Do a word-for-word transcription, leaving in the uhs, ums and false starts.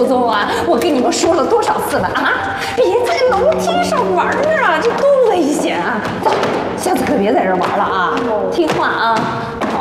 周周啊，我跟你们说了多少次了啊？别在楼梯上玩啊，这多危险啊！走，下次可别在这玩了啊！听话啊！